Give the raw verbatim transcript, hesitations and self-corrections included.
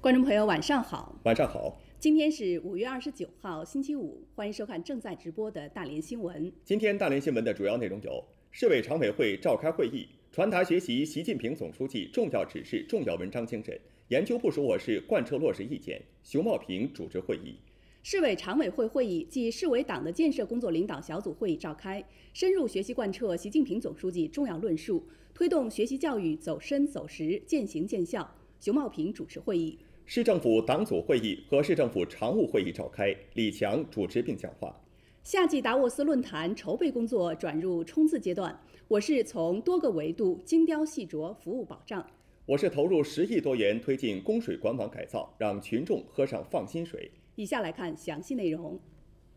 观众朋友，晚上好。 晚上好。 今天是五月二十九号，星期五，欢迎收看正在直播的大连新闻。 今天大连新闻的主要内容有：市委常委会召开会议，传达学习习近平总书记重要指示、重要文章精神，研究部署我市贯彻落实意见。熊茂平主持会议。 市委常委会会议暨市委党的建设工作领导小组会议召开，深入学习贯彻习近平总书记重要论述，推动学习教育走深走实、见行见效。熊茂平主持会议。 市政府党组会议和市政府常务会议召开，李强主持并讲话。 夏季达沃斯论坛筹备工作转入冲刺阶段，我市从多个维度精雕细琢服务保障。 我市投入十亿多元推进供水管网改造，让群众喝上放心水。 以下来看详细内容。